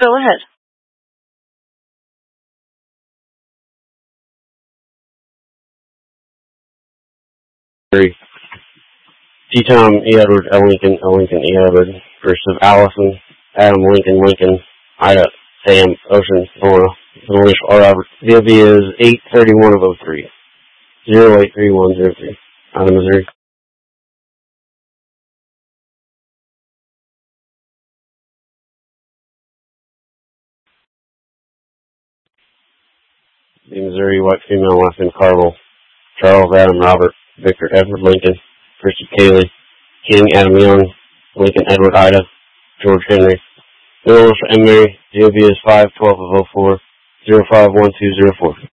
go ahead. T. Tom, E. Edward, L. Lincoln, E. Edward, versus Allison, Adam, Lincoln, Ida, Sam, Ocean, Flora, initial R. Robert. DOB is 831 of 03. 083103. Out of Missouri. The Missouri, white female, last name Carville. Charles, Adam, Robert, Victor, Edward, Lincoln, Christy, Kaylee, King, Adam, Young, Lincoln, Edward, Ida, George, Henry. Middle initial M. Mary. DOB is 512 of 04. 051204.